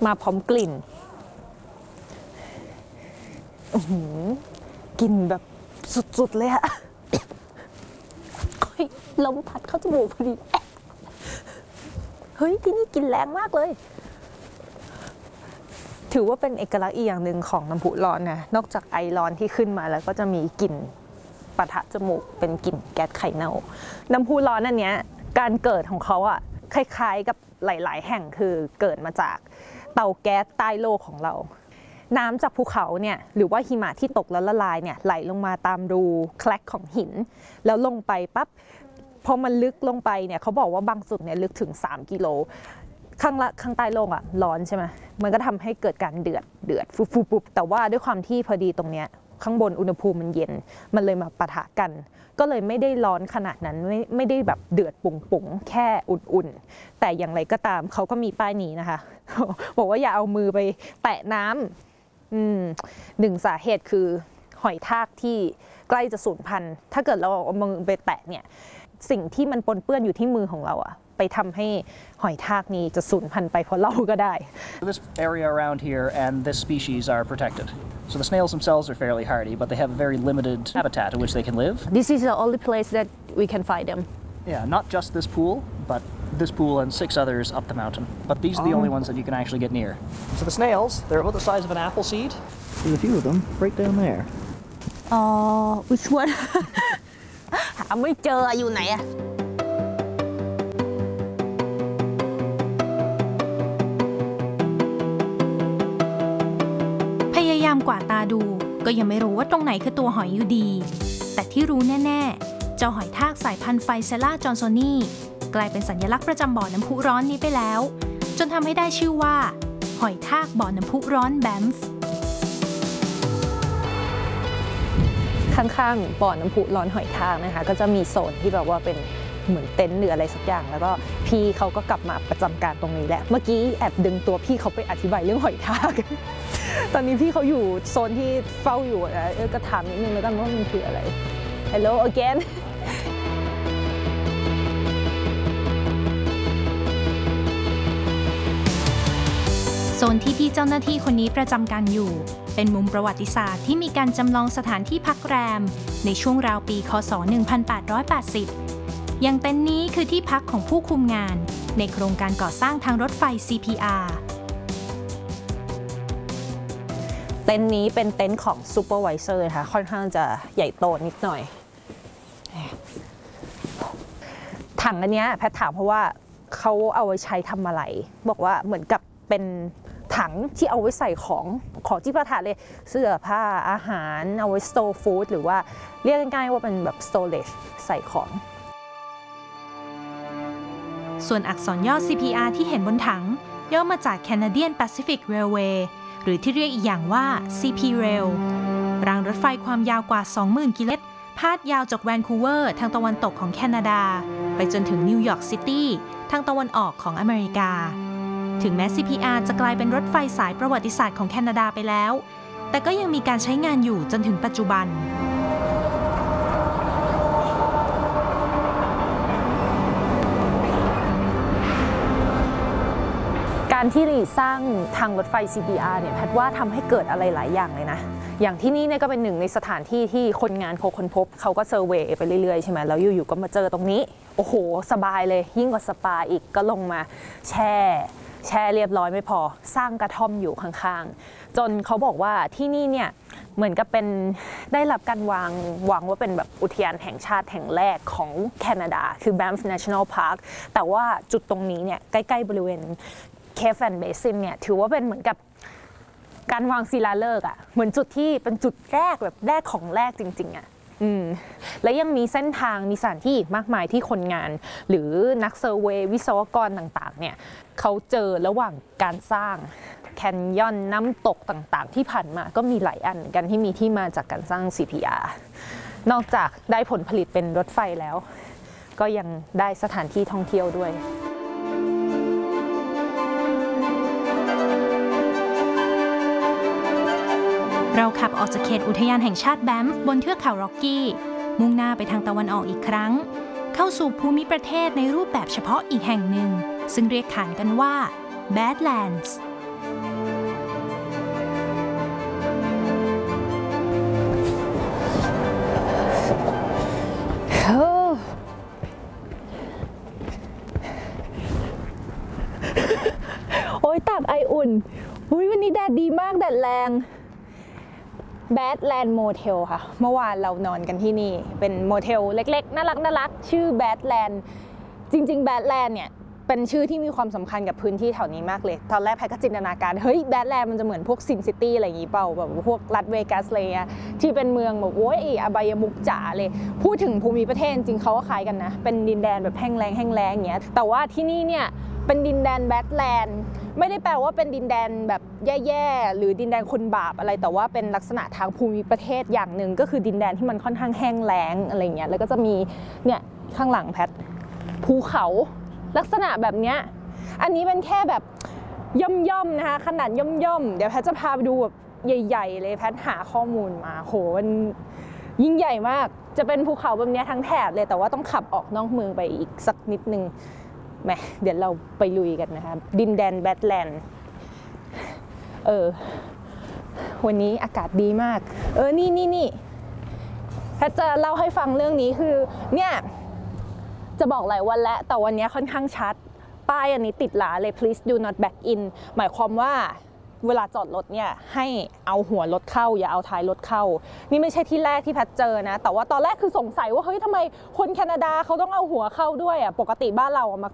มาพร้อมกลิ่นกลิ่นแบบสุดๆเลยอะลมพัดเข้าจมูกพอดีเฮ้ยที่นี่กลิ่นแรงมากเลยถือว่าเป็นเอกลักษณ์อีกอย่างหนึ่งของน้ำพุร้อนนะนอกจากไอร้อนที่ขึ้นมาแล้วก็จะมีกลิ่นปะทะจมูกเป็นกลิ่นแก๊สไข่เน่าน้ำพุร้อนอันเนี้ยการเกิดของเขาอ่ะคล้ายๆกับหลายๆแห่งคือเกิดมาจากเตาแก๊สใต้โลกของเราน้ำจากภูเขาเนี่ยหรือว่าหิมะที่ตกแล้วละลายเนี่ยไหลลงมาตามรูแคลกของหินแล้วลงไปปั๊บพอมันลึกลงไปเนี่ยเขาบอกว่าบางจุดเนี่ยลึกถึง3 กิโลข้างใต้โลกอ่ะร้อนใช่ไหมมันก็ทำให้เกิดการเดือดฟุบแต่ว่าด้วยความที่พอดีตรงเนี้ยข้างบนอุณหภูมิมันเย็นมันเลยมาปะทะกันก็เลยไม่ได้ร้อนขนาดนั้นไม่ได้แบบเดือดปุ๋งแค่อุ่นๆแต่อย่างไรก็ตามเขาก็มีป้ายนี้นะคะบอกว่าอย่าเอามือไปแตะน้ำหนึ่งสาเหตุคือหอยทากที่ใกล้จะสูญพันธุ์ถ้าเกิดเราเอามือไปแตะเนี่ยสิ่งที่มันปนเปื้อนอยู่ที่มือของเราอะไปทำให้หอยทากนี้จะสูญพันธุ์ไปเพราะเราก็ได้ This area around here and this species are protected. So the snails themselves are fairly hardy, but they have a very limited habitat in which they can live. This is the only place that we can find them. Yeah, not just this pool, but this pool and 6 others up the mountain. But these are the only ones that you can actually get near. So the snails, they're about the size of an apple seed. There's a few of them right down there. Which one? หาไม่เจออยู่ไหนอะพยายามกวาดตาดูก็ยังไม่รู้ว่าตรงไหนคือตัวหอยอยู่ดีแต่ที่รู้แน่ๆเจ้าหอยทากสายพันธุ์ไฟเซล่าจอนโซนีกลายเป็นสัญลักษณ์ประจำบ่อน้ำพุร้อนนี้ไปแล้วจนทำให้ได้ชื่อว่าหอยทากบ่อน้ำพุร้อนแบมฟ์ข้างๆบ่อน้ำพุร้อนหอยทากนะคะก็จะมีโซนที่แบบว่าเป็นเหมือนเต็นท์หรืออะไรสักอย่างแล้วก็พี่เขาก็กลับมาประจำการตรงนี้แหละเมื่อกี้แอบดึงตัวพี่เขาไปอธิบายเรื่องหอยทากตอนนี้พี่เขาอยู่โซนที่เฝ้าอยู่นะก็ถามนิดนึงแล้วกันว่ามันคืออะไร Hello again โซนที่พี่เจ้าหน้าที่คนนี้ประจำการอยู่เป็นมุมประวัติศาสตร์ที่มีการจำลองสถานที่พักแรมในช่วงราวปีคศ 1880 อย่างเต็นท์นี้คือที่พักของผู้คุมงานในโครงการก่อสร้างทางรถไฟ CPR เต็นท์นี้เป็นเต็นท์ของซูเปอร์ไวเซอร์ค่ะค่อนข้างจะใหญ่โตนิดหน่อยถังอันนี้แพทถามเพราะว่าเขาเอาไว้ใช้ทำอะไรบอกว่าเหมือนกับเป็นถังที่เอาไว้ใส่ของที่ประทานเลยเสื้อผ้าอาหารเอาไว้ store food หรือว่าเรียกง่ายๆว่าเป็นแบบ storage ใส่ของส่วนอักษรย่อ CPR ที่เห็นบนถังย่อมาจาก Canadian Pacific Railway หรือที่เรียกอีกอย่างว่า CP Rail รางรถไฟความยาวกว่า 20,000 กิโลเมตรพาดยาวจากแวนคูเวอร์ทางตะวันตกของแคนาดาไปจนถึงนิวยอร์กซิตี้ทางตะวันออกของอเมริกาถึงแม้ CPR จะกลายเป็นรถไฟสายประวัติศาสตร์ของแคนาดาไปแล้วแต่ก็ยังมีการใช้งานอยู่จนถึงปัจจุบันการที่สร้างทางรถไฟ CPR เนี่ยแพทว่าทำให้เกิดอะไรหลายอย่างเลยนะอย่างที่นี่เนี่ยก็เป็นหนึ่งในสถานที่ที่คนงานเขาค้นพบเขาก็เซอร์เวย์ไปเรื่อยๆใช่ไหมแล้วอยู่ๆก็มาเจอตรงนี้โอ้โหสบายเลยยิ่งกว่าสปาอีกก็ลงมาแช่เรียบร้อยไม่พอสร้างกระท่อมอยู่ข้างๆจนเขาบอกว่าที่นี่เนี่ยเหมือนกับเป็นได้รับการวางว่าเป็นแบบอุทยานแห่งชาติแห่งแรกของแคนาดาคือ Banff National Park แต่ว่าจุดตรงนี้เนี่ยใกล้ๆบริเวณCave and Basin เนี่ยถือว่าเป็นเหมือนกับการวางศิลาฤกษ์อ่ะเหมือนจุดที่เป็นจุดแรกแบบแรกของแรกจริงๆอ่ะและยังมีเส้นทางมีสถานที่อีกมากมายที่คนงานหรือนักเซอร์เวย์วิศวกรต่างๆเนี่ยเขาเจอระหว่างการสร้างแคนยอนน้ำตกต่างๆที่ผ่านมาก็มีหลายอันกันที่มีที่มาจากการสร้าง CPR นอกจากได้ผลผลิตเป็นรถไฟแล้วก็ยังได้สถานที่ท่องเที่ยวด้วยเราขับออกจากเขตอุทยานแห่งชาติแบมฟ์บนเทือกเขาร็อกกี้มุ่งหน้าไปทางตะวันออกอีกครั้งเข้าสู่ภูมิประเทศในรูปแบบเฉพาะอีกแห่งหนึ่งซึ่งเรียกขานกันว่า Badlands แรงแบดแลนด์โมเทลค่ะเมื่อวานเรานอนกันที่นี่เป็นโมเทลเล็กๆน่ารักชื่อแบดแลนด์จริงๆแบดแลนด์เนี่ยเป็นชื่อที่มีความสำคัญกับพื้นที่แถวนี้มากเลยตอนแรกแพทก็จินตนาการเฮ้ยแบดแลนด์มันจะเหมือนพวกซินซิตี้อะไรอย่างงี้เปล่าแบบพวกรัสเวกัสอะไรเงี้ยที่เป็นเมืองแบบโอ้ยอบายมุกจ๋าเลยพูดถึงภูมิประเทศจริงเขาก็คล้ายกันนะเป็นดินแดนแบบแห้งแล้งอย่างเงี้ยแต่ว่าที่นี่เนี่ยเป็นดินแดนแบดแลนด์ไม่ได้แปลว่าเป็นดินแดนแบบแย่ๆหรือดินแดนคนบาปอะไรแต่ว่าเป็นลักษณะทางภูมิประเทศอย่างหนึ่งก็คือดินแดนที่มันค่อนข้างแห้งแล้งอะไรเงี้ยแล้วก็จะมีเนี่ยข้างหลังแพทภูเขาลักษณะแบบเนี้ยอันนี้เป็นแค่แบบย่อมๆนะคะขนาดย่อมเดี๋ยวแพทจะพาไปดูแบบใหญ่ๆเลยแพทหาข้อมูลมาโหมันยิ่งใหญ่มากจะเป็นภูเขาแบบนี้ทั้งแถบเลยแต่ว่าต้องขับออกนอกเมืองไปอีกสักนิดนึงแหมเดี๋ยวเราไปลุยกันนะคะดินแดนแบดแลนด์วันนี้อากาศดีมากนี่แพทจะเล่าให้ฟังเรื่องนี้คือเนี่ยจะบอกหลายวันแล้วแต่วันนี้ค่อนข้างชัดป้ายอันนี้ติดหลาเลย please do not back in หมายความว่าเวลาจอดรถเนี่ยให้เอาหัวรถเข้าอย่าเอาท้ายรถเข้านี่ไม่ใช่ที่แรกที่แพทเจอนะแต่ว่าตอนแรกคือสงสัยว่าเฮ้ยทำไมคนแคนาดาเขาต้องเอาหัวเข้าด้วยอ่ะปกติบ้านเรามัก